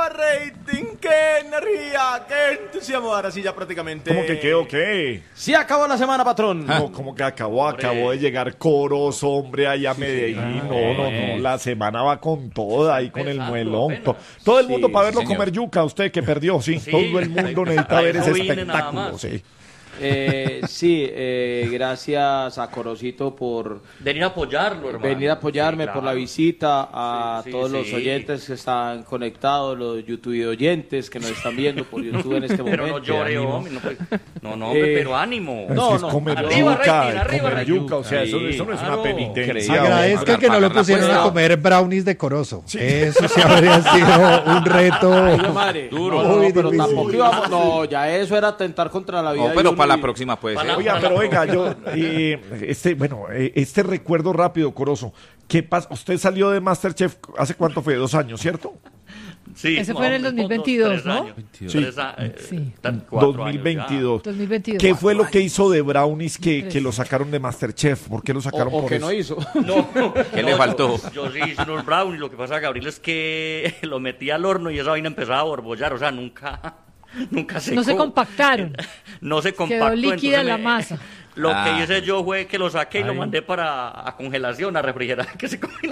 rating! ¡Qué energía! ¡Qué entusiasmo! Ahora sí, ya prácticamente. ¿Cómo que qué o qué? Sí, acabó la semana, patrón. No, ¿cómo que acabó? Acabó de llegar Corozo, hombre, allá a Medellín. No. La semana va con toda, ahí con el muelón. Todo el mundo para verlo comer yuca, usted que perdió, sí. Todo el mundo necesita ver ese espectáculo, sí. Gracias a Corocito por venir a apoyarlo, hermano. Venir a apoyarme, claro. por la visita, a todos los oyentes que están conectados, los YouTube oyentes que nos están viendo por YouTube en este momento. Pero no llore, hombre. Pero ánimo. No, comer yuca, o sea, eso no es una penitencia. Agradezca que no lo pusieron a comer brownies de Corozo. Sí. Eso sí habría sido un reto. Ay, madre. Duro. No, pero tampoco íbamos. No, ya eso era atentar contra la vida. No, pero para la próxima puede ser. Oiga, pero oiga, este recuerdo rápido, Corozo. ¿Qué pasa? Usted salió de MasterChef ¿hace cuánto fue? 2 años, ¿cierto? Sí. Ese fue en el 2022, ¿no? Sí. 2022. 2022. ¿Qué fue lo que hizo de brownies que lo sacaron de MasterChef? ¿Por qué lo sacaron por que eso? no hizo. ¿Qué le faltó? Yo sí hice unos brownies. Lo que pasa, Gabriel, es que lo metí al horno y esa vaina empezaba a borbollar. O sea, nunca secó. No se compactaron. No se compactó. Quedó líquida la masa. Lo que hice yo fue que lo saqué y lo mandé a congelación, a refrigerar, que se congela.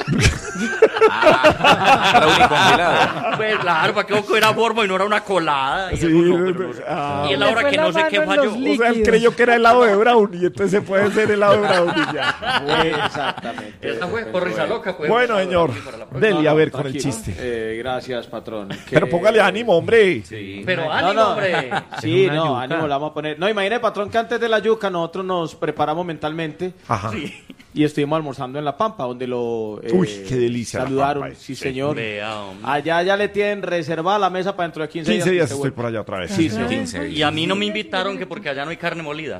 Brownie congelado. Pues claro, para que era forma y no era una colada. Y, Sí, y es la hora que no sé qué falló. O sea, él creyó que era helado de brownie, entonces se puede hacer helado de brownie ya. Exactamente. Esa fue por risa loca. Pues, bueno, señor, dele a ver con el chiste. Gracias, patrón. Pero póngale ánimo, hombre. Sí. Pero ánimo, hombre. Sí, ánimo, la vamos a poner. No, imagine, patrón, que antes de la yuca nosotros nos preparamos mentalmente. Ajá. Sí. Y estuvimos almorzando en La Pampa, donde lo qué delicia, saludaron. La Pampa, sí, señor. Vea, allá ya le tienen reservada la mesa para dentro de 15 días. 15 días estoy por allá otra vez. Sí, señor. 15 Y a mí no me invitaron que porque allá no hay carne molida.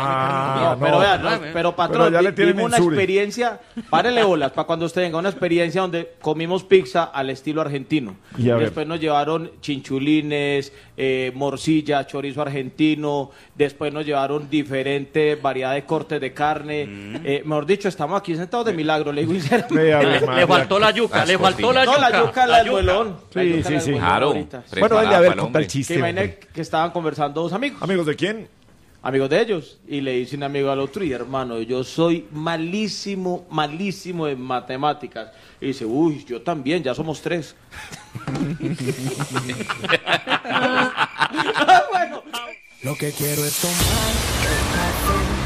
Pero patrón, ya le tienen vimos una mensure. experiencia, párele bolas, para cuando usted venga, una experiencia donde comimos pizza al estilo argentino. Y a ver. Después nos llevaron chinchulines, morcilla, chorizo argentino, después nos llevaron diferente variedad de cortes de carne. Mejor dicho, estamos aquí sentados de milagro, le digo sinceramente. Le faltó la yuca, le faltó la yuca. No, la yuca, la del muelón. Sí. Claro. Bueno, dale a ver, conta el Que chiste. imagínate que estaban conversando dos amigos. ¿Amigos de quién? Amigos de ellos. Y le dice un amigo al otro, y hermano, yo soy malísimo en matemáticas. Y dice, uy, yo también, ya somos 3. Bueno. Lo que quiero es tomar